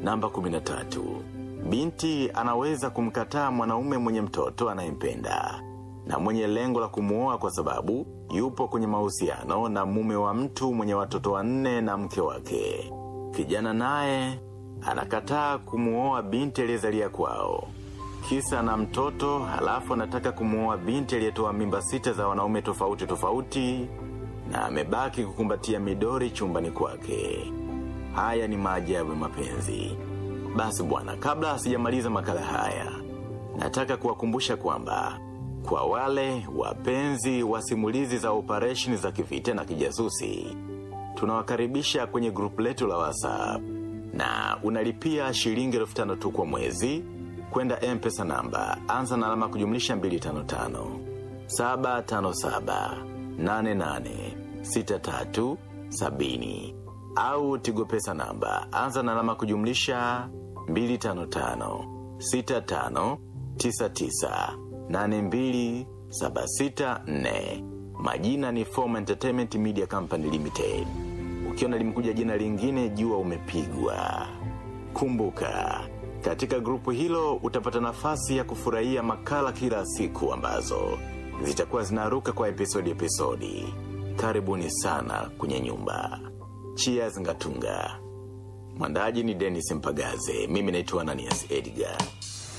Namba 13. Binti anaweza kumkataa mwanaume mwenye mtoto anayempenda na mwenye lengo la kumuoa kwa sababu yupo kwenye mahusiano na mume wa mtu mwenye watoto 4 na mke wake. Kijana naye anakataa kumuoa binti aliyezalia kwao. Kisa na mtoto, halafu anataka kumuoa binti aliyetoa mimba 6 za wanaume tofauti tofauti na amebaki kukumbatia midori chumbani kwake. Haya ni maajabu ya mapenzi. Basi bwana, kabla sijamaliza makala haya, nataka kuwakumbusha kwamba kwa wale wapenzi wa simulizi za operation za kivita na kijasusi, tunawakaribisha kwenye group letu la WhatsApp na unalipia shilingi 5,000 tu kwa mwezi kwenda M-Pesa namba anza na alama kujumlisha 255 757 88 63 70 au Tigo Pesa namba anza na alama kujumlisha 255 65 99 82 764. Majina ni Form Entertainment Media Company Limited. Ukiona limekuja jina lingine, jua umepigwa. Kumbuka, katika grupu hilo utapata nafasi ya kufurahia makala kila siku ambazo zitakuwa zinaruka kwa episodi. Karibuni sana kwenye nyumba. Cheers ngatunga. Mwandaji ni Dennis Mpagaze. Mimi naitwa Ananias Edgar.